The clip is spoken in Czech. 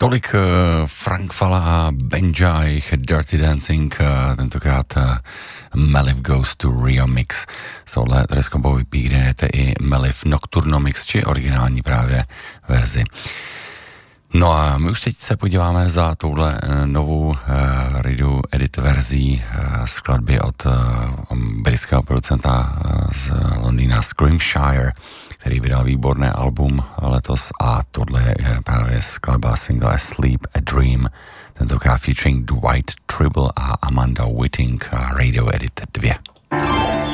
Tolik Frank Fala a Benja a jejich Dirty Dancing, tentokrát Melif Goes to Rio Mix. Z tohle teleskopou vypí, kde jdete i Melif Nocturno Mix, či originální právě verzi. No a my už teď se podíváme za touhle novou radio edit verzí skladby od britského producenta z Londýna Scrimshire, který vydal výborné album letos, a tohle je právě skladba single Sleep a Dream, tentokrát featuring Dwight Tribble a Amanda Whiting, Radio Edit 2.